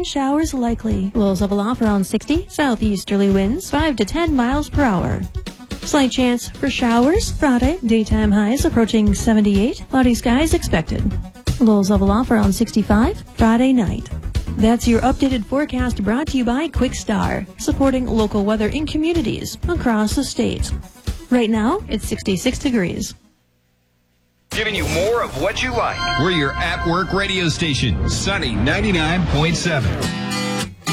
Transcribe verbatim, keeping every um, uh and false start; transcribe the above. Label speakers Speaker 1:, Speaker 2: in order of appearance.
Speaker 1: and showers likely. Lows level off around sixty. Southeasterly winds five to ten miles per hour. Slight chance for showers Friday. Daytime highs approaching seventy-eight. Cloudy skies expected. Lows level off around sixty-five Friday night. That's your updated forecast brought to you by Quick Star, supporting local weather in communities across the state. Right now, it's sixty-six degrees.
Speaker 2: Giving you more of what you like.
Speaker 3: We're your at-work radio station, Sunny ninety-nine point seven.